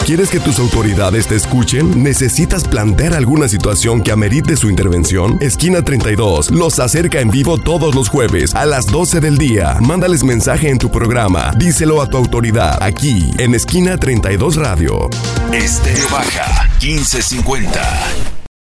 ¿Quieres que tus autoridades te escuchen? ¿Necesitas plantear alguna situación que amerite su intervención? Esquina 32 los acerca en vivo todos los jueves a las 12 del día. Mándales mensaje en tu programa. Díselo a tu autoridad aquí en Esquina 32 Radio. Estéreo Baja 1550.